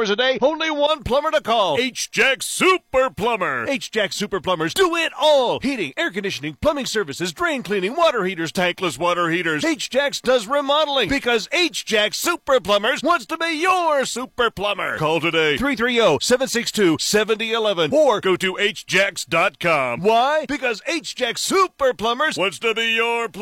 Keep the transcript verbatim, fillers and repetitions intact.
hours a day, only one plumber to call. H-Jack Super Plumber. H-Jack Super Plumbers do it all. Heating, air conditioning, plumbing services, drain cleaning, water heaters, tankless water heaters. H-Jacks does remodeling because H-Jack Super Plumbers wants to be your super plumber. Call today, three three zero, seven six two, seven zero one one, or go to h jacks dot com. Why? Because H-Jack Super Plumbers wants to be your plumber.